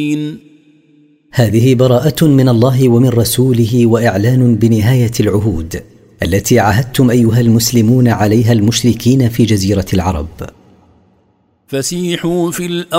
هذه براءة من الله ومن رسوله وإعلان بنهاية العهود التي عاهدتم أيها المسلمون عليها المشركين في جزيرة العرب. فسيحوا في الأرض